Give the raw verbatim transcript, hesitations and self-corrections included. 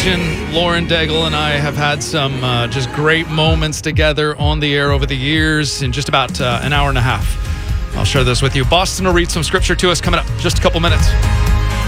imagine Lauren Daigle and I have had some uh, just great moments together on the air over the years in just about uh, an hour and a half. I'll share this with you. Boston will read some scripture to us coming up just a couple minutes.